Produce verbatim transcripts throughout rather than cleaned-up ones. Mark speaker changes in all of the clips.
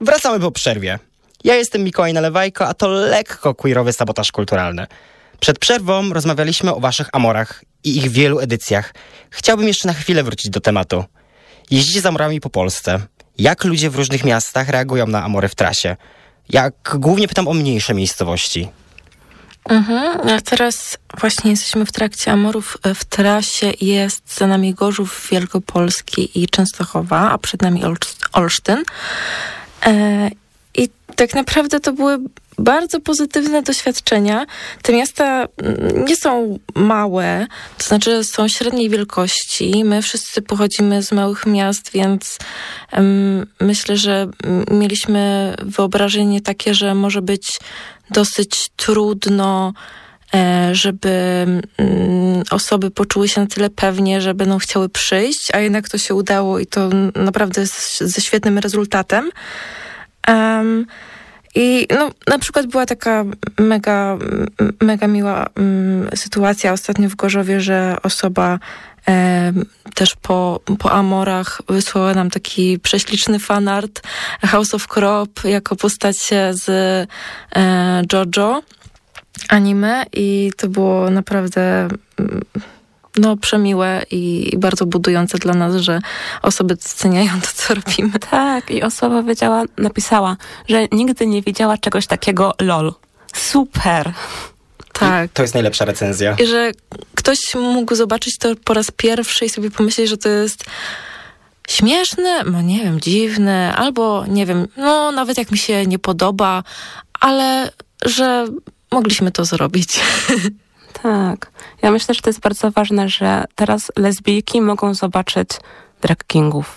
Speaker 1: Wracamy po przerwie. Ja jestem Mikołaj Nalewajko, a to lekko queerowy sabotaż kulturalny. Przed przerwą rozmawialiśmy o waszych amorach i ich wielu edycjach. Chciałbym jeszcze na chwilę wrócić do tematu. Jeździcie z amorami po Polsce. Jak ludzie w różnych miastach reagują na amory w trasie? Jak głównie pytam o mniejsze miejscowości.
Speaker 2: Mhm. A teraz właśnie jesteśmy w trakcie amorów w trasie. Jest za nami Gorzów Wielkopolski i Częstochowa, a przed nami Olsz- Olsztyn. E, I tak naprawdę to były bardzo pozytywne doświadczenia. Te miasta nie są małe, to znaczy są średniej wielkości. My wszyscy pochodzimy z małych miast, więc um, myślę, że mieliśmy wyobrażenie takie, że może być dosyć trudno, żeby osoby poczuły się na tyle pewnie, że będą chciały przyjść, a jednak to się udało i to naprawdę z, ze świetnym rezultatem. Um, I no, na przykład była taka mega, mega miła um, sytuacja ostatnio w Gorzowie, że osoba e, też po, po amorach wysłała nam taki prześliczny fanart House of Crop jako postać z e, JoJo anime i to było naprawdę no, przemiłe i, i bardzo budujące dla nas, że osoby doceniają to, co robimy.
Speaker 3: Tak, i osoba wiedziała, napisała, że nigdy nie widziała czegoś takiego lol. Super!
Speaker 2: Tak.
Speaker 1: I to jest najlepsza recenzja.
Speaker 2: I że ktoś mógł zobaczyć to po raz pierwszy i sobie pomyśleć, że to jest śmieszne, no nie wiem, dziwne, albo nie wiem, no nawet jak mi się nie podoba, ale że mogliśmy to zrobić.
Speaker 3: Tak. Ja myślę, że to jest bardzo ważne, że teraz lesbijki mogą zobaczyć drag kingów.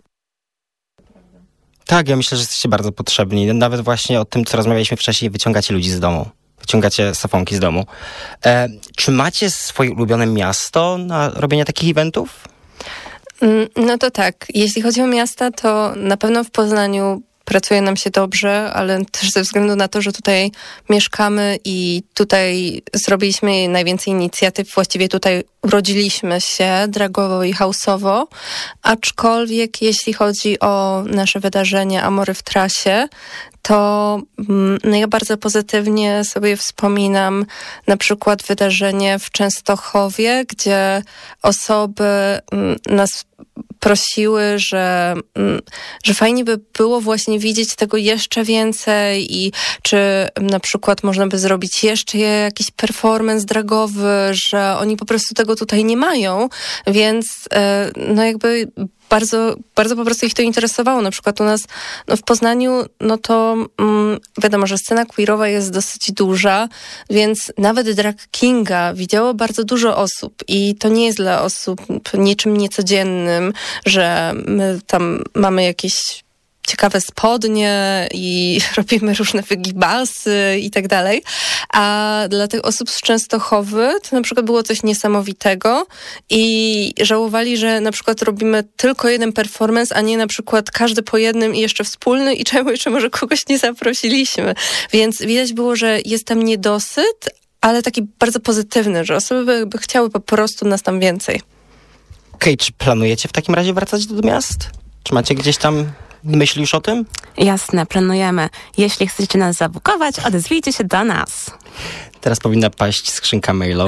Speaker 1: Tak, ja myślę, że jesteście bardzo potrzebni. Nawet właśnie o tym, co rozmawialiśmy wcześniej, wyciągacie ludzi z domu. Wyciągacie safonki z domu. E, czy macie swoje ulubione miasto na robienie takich eventów?
Speaker 4: No to tak. Jeśli chodzi o miasta, to na pewno w Poznaniu pracuje nam się dobrze, ale też ze względu na to, że tutaj mieszkamy i tutaj zrobiliśmy najwięcej inicjatyw, właściwie tutaj urodziliśmy się dragowo i house'owo, aczkolwiek jeśli chodzi o nasze wydarzenie Amory w trasie, to no ja bardzo pozytywnie sobie wspominam na przykład wydarzenie w Częstochowie, gdzie osoby nas prosiły, że, że fajnie by było właśnie widzieć tego jeszcze więcej i czy na przykład można by zrobić jeszcze jakiś performance dragowy, że oni po prostu tego tutaj nie mają, więc no jakby bardzo, bardzo po prostu ich to interesowało. Na przykład u nas no w Poznaniu, no to mm, wiadomo, że scena queerowa jest dosyć duża, więc nawet drag kinga widziało bardzo dużo osób i to nie jest dla osób niczym niecodziennym, że my tam mamy jakieś ciekawe spodnie i robimy różne wygibasy i tak dalej. A dla tych osób z Częstochowy to na przykład było coś niesamowitego i żałowali, że na przykład robimy tylko jeden performance, a nie na przykład każdy po jednym i jeszcze wspólny i czemu jeszcze może kogoś nie zaprosiliśmy. Więc widać było, że jest tam niedosyt, ale taki bardzo pozytywny, że osoby by, by chciały po prostu nas tam więcej.
Speaker 1: Okej, okay, czy planujecie w takim razie wracać do miast? Czy macie gdzieś tam myśli już o tym?
Speaker 3: Jasne, planujemy. Jeśli chcecie nas zabukować, odezwijcie się do nas.
Speaker 1: Teraz powinna paść skrzynka mailowa.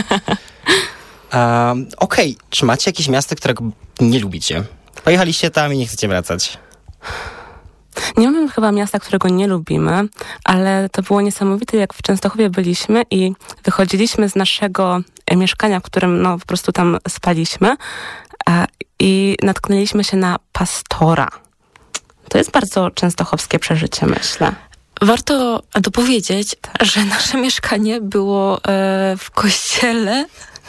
Speaker 1: um, Okej, okay. Czy macie jakieś miasto, którego nie lubicie? Pojechaliście tam i nie chcecie wracać?
Speaker 3: Nie mam chyba miasta, którego nie lubimy, ale to było niesamowite, jak w Częstochowie byliśmy i wychodziliśmy z naszego mieszkania, w którym no po prostu tam spaliśmy i natknęliśmy się na pastora. To jest bardzo częstochowskie przeżycie, myślę.
Speaker 2: Warto dopowiedzieć, tak, że nasze mieszkanie było e, w kościele,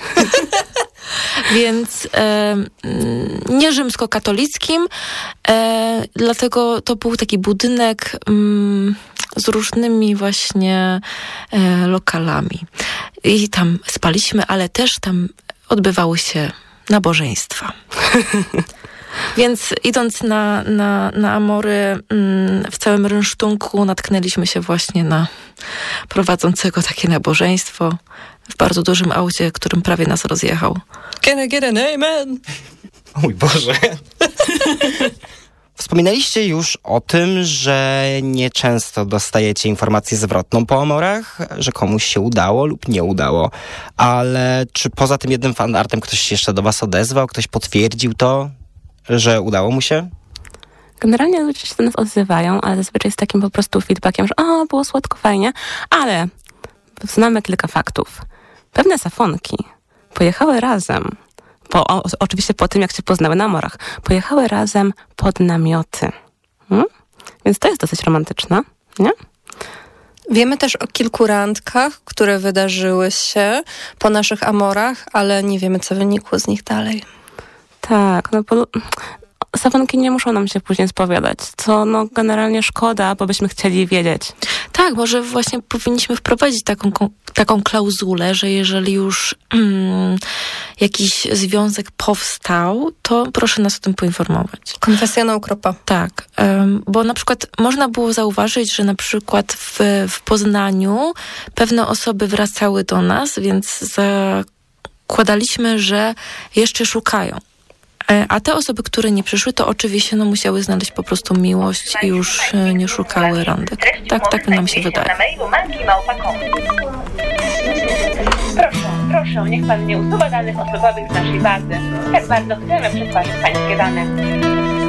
Speaker 2: więc e, nie rzymskokatolickim, e, dlatego to był taki budynek m, z różnymi właśnie e, lokalami. I tam spaliśmy, ale też tam odbywały się nabożeństwa. Więc idąc na, na, na Amory w całym rynsztunku natknęliśmy się właśnie na prowadzącego takie nabożeństwo w bardzo dużym aucie, którym prawie nas rozjechał.
Speaker 4: Can I get an amen?
Speaker 1: O mój Boże. Wspominaliście już o tym, że nieczęsto dostajecie informację zwrotną po amorach, że komuś się udało lub nie udało. Ale czy poza tym jednym fanartem ktoś się jeszcze do was odezwał? Ktoś potwierdził to, że udało mu się?
Speaker 3: Generalnie ludzie się do nas odzywają, ale zazwyczaj z takim po prostu feedbackiem, że o, było słodko, fajnie, ale znamy kilka faktów. Pewne safonki pojechały razem, po, o, oczywiście po tym, jak się poznały na amorach, pojechały razem pod namioty. Hmm? Więc to jest dosyć romantyczne, nie?
Speaker 4: Wiemy też o kilku randkach, które wydarzyły się po naszych amorach, ale nie wiemy, co wynikło z nich dalej.
Speaker 3: Tak, no bo safonki nie muszą nam się później spowiadać, co no generalnie szkoda, bo byśmy chcieli wiedzieć.
Speaker 2: Tak, może właśnie powinniśmy wprowadzić taką, taką klauzulę, że jeżeli już mm, jakiś związek powstał, to proszę nas o tym poinformować.
Speaker 4: Konfesjonał kropa.
Speaker 2: Tak, um, bo na przykład można było zauważyć, że na przykład w, w Poznaniu pewne osoby wracały do nas, więc zakładaliśmy, że jeszcze szukają. A te osoby, które nie przyszły, to oczywiście no, musiały znaleźć po prostu miłość i już nie szukały randek. Tak, tak nam się wydaje.
Speaker 5: Proszę, proszę, niech pan nie usuwa danych osobowych z naszej bazy. Tak bardzo chcemy przetwarzać pańskie dane.